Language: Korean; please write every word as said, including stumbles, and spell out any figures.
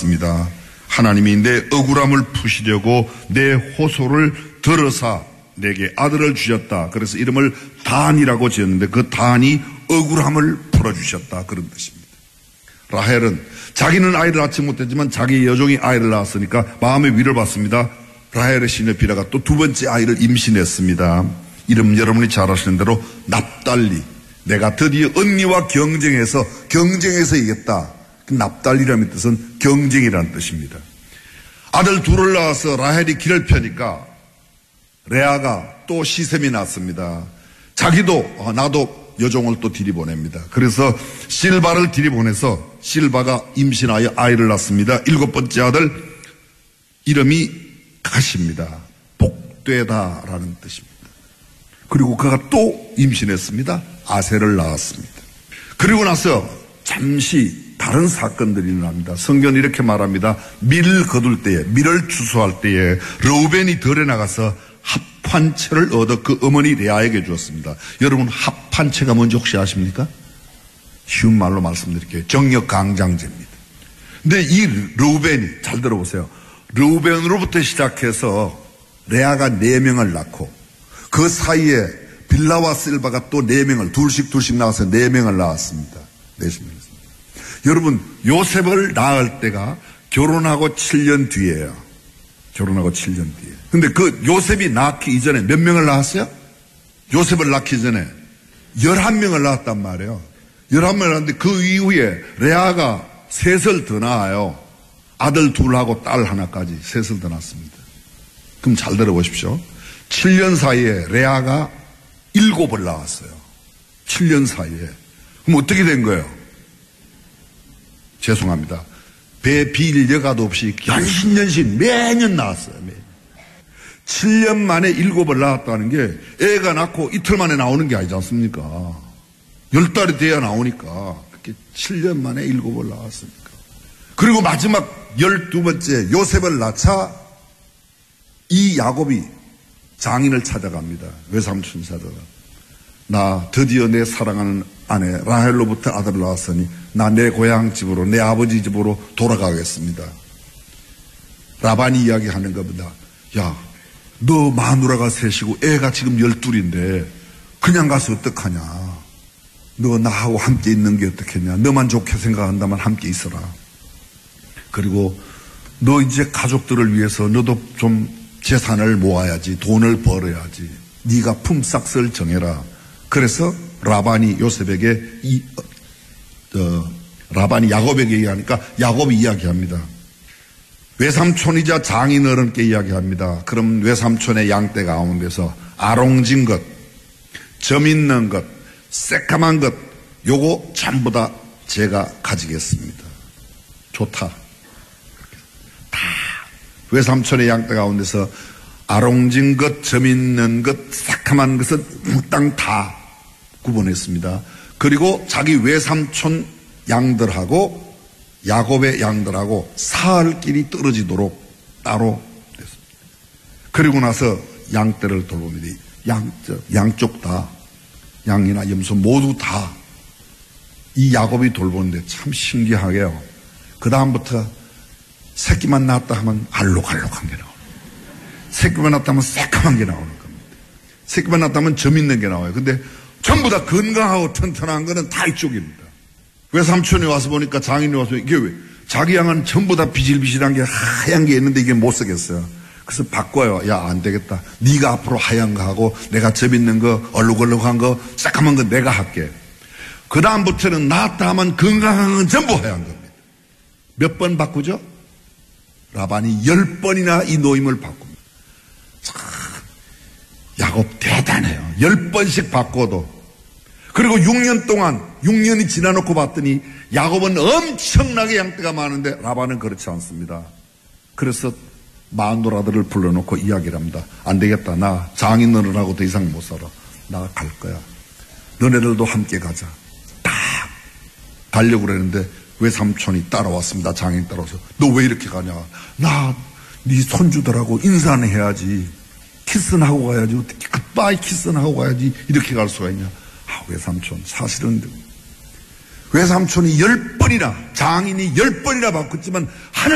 나왔습니다. 하나님이 내 억울함을 푸시려고 내 호소를 들으사 내게 아들을 주셨다. 그래서 이름을 단이라고 지었는데 그 단이 억울함을 풀어주셨다. 그런 뜻입니다. 라헬은 자기는 아이를 낳지 못했지만 자기 여종이 아이를 낳았으니까 마음의 위를 받습니다. 라헬의 시녀 비라가 또 두 번째 아이를 임신했습니다. 이름 여러분이 잘 아시는 대로 납달리. 내가 드디어 언니와 경쟁해서 경쟁해서 이겼다. 납달리라는 뜻은 경쟁이라는 뜻입니다. 아들 둘을 낳아서 라헬이 길을 펴니까 레아가 또 시셈이 났습니다. 자기도 어, 나도 여종을 또 들이보냅니다. 그래서 실바를 들이보내서 실바가 임신하여 아이를 낳습니다. 일곱 번째 아들 이름이 가시입니다. 복되다라는 뜻입니다. 그리고 그가 또 임신했습니다. 아셀을 낳았습니다. 그리고 나서 잠시 다른 사건들이 일어납니다. 성경은 이렇게 말합니다. 밀을 거둘 때에, 밀을 추수할 때에 르우벤이 들에 나가서 합판채를 얻어 그 어머니 레아에게 주었습니다. 여러분 합판채가 뭔지 혹시 아십니까? 쉬운 말로 말씀드릴게요. 정력 강장제입니다. 근데 이 르우벤이, 잘 들어보세요. 르우벤으로부터 시작해서 레아가 네 명을 낳고 그 사이에 빌라와 실바가 또 네 명을 둘씩 둘씩 낳아서 네 명을 낳았습니다. 네 명을. 여러분 요셉을 낳을 때가 결혼하고 칠 년 뒤에요. 결혼하고 칠 년 뒤에. 근데 그 요셉이 낳기 이전에 몇 명을 낳았어요? 요셉을 낳기 전에 열한 명을 낳았단 말이에요. 열한 명을 낳았는데 그 이후에 레아가 셋을 더 낳아요. 아들 둘하고 딸 하나까지 셋을 더 낳습니다. 그럼 잘 들어보십시오. 칠 년 사이에 레아가 일곱을 낳았어요. 칠 년 사이에. 그럼 어떻게 된 거예요? 죄송합니다. 배 비일 여가도 없이 연신연신 매년 낳았어요. 매년. 칠 년 만에 일곱을 낳았다는 게 애가 낳고 이틀 만에 나오는 게 아니지 않습니까? 열 달이 돼야 나오니까 그렇게 칠 년 만에 일곱을 낳았으니까. 그리고 마지막 열두 번째 요셉을 낳자 이 야곱이 장인을 찾아갑니다. 외삼촌 찾아가. 나 드디어 내 사랑하는 아내 라헬로부터 아들을 낳았으니 나 내 고향 집으로 내 아버지 집으로 돌아가겠습니다. 라반이 이야기하는 겁니다. 야, 너 마누라가 셋이고 애가 지금 열둘인데 그냥 가서 어떡하냐. 너 나하고 함께 있는 게 어떻겠냐. 너만 좋게 생각한다면 함께 있어라. 그리고 너 이제 가족들을 위해서 너도 좀 재산을 모아야지. 돈을 벌어야지. 네가 품삯을 정해라. 그래서 라반이 요셉에게 이, 어, 라반이 야곱에게 이야기하니까 야곱이 이야기합니다. 외삼촌이자 장인 어른께 이야기합니다. 그럼 외삼촌의 양떼 가운데서 아롱진 것, 점 있는 것, 새까만 것, 요거 전부 다 제가 가지겠습니다. 좋다. 다 외삼촌의 양떼 가운데서 아롱진 것, 점 있는 것, 새까만 것은 몽땅 다 구분했습니다. 그리고 자기 외삼촌 양들하고 야곱의 양들하고 사흘 길이 떨어지도록 따로 됐습니다. 그리고 나서 양떼를 돌보니 양, 양쪽 다 양이나 염소 모두 다 이 야곱이 돌보는데 참 신기하게요. 그 다음부터 새끼만 낳았다 하면 알록알록한 게 나오는 거예요. 새끼만 낳았다 하면 새까만 게 나오는 겁니다. 새끼만 낳았다 하면 점 있는 게 나와요. 근데 전부 다 건강하고 튼튼한 거는 다 이쪽입니다. 외삼촌이 와서 보니까 장인이 와서 이게 왜 자기 양은 전부 다 비실비실한 게 하얀 게 있는데 이게 못 쓰겠어요. 그래서 바꿔요. 야, 안 되겠다. 네가 앞으로 하얀 거 하고 내가 점 있는 거 얼룩얼룩한 거 새까만 거 내가 할게. 그 다음부터는 낳았다 하면 건강한 건 전부 하얀 겁니다. 몇 번 바꾸죠? 라반이 열 번이나 이 노임을 바꿉니다. 참 야곱 대단해요. 열 번씩 바꿔도. 그리고 육 년 동안 육 년이 지나놓고 봤더니 야곱은 엄청나게 양떼가 많은데 라반은 그렇지 않습니다. 그래서 마누라들을 불러놓고 이야기를 합니다. 안 되겠다. 나 장인 너른하고 더 이상 못 살아. 나 갈 거야. 너네들도 함께 가자. 딱 가려고 그랬는데 외삼촌이 따라왔습니다. 장인 따라와서 너 왜 이렇게 가냐. 나 네 손주들하고 인사는 해야지. 키스는 하고 가야지. 어떻게 굿바이 키스는 하고 가야지. 이렇게 갈 수가 있냐. 아, 외삼촌 사실은 외삼촌이 열 번이나 장인이 열 번이나 바꿨지만 하늘